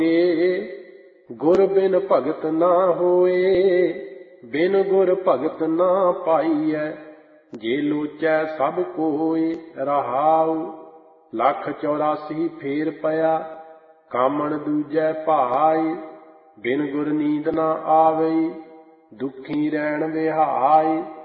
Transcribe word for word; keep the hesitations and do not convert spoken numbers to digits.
ਗੁਰ ਬਿਨ ਭਗਤ ਨਾ ਹੋਏ, ਬਿਨ ਗੁਰ ਭਗਤ ਨਾ ਪਾਈਐ। ਜੇ ਲੋਚੈ ਸਭ ਕੋਇ ਰਹਾਉ, ਲੱਖ ਚੌਰਾਸੀ ਫੇਰ ਪਿਆ। ਕਾਮਣ ਦੂਜੈ ਭਾਈ, ਬਿਨ ਗੁਰ ਨੀਂਦ ਨਾ ਆਵਈ। ਦੁਖੀ ਰੈਣ ਵਿਹਾਈ,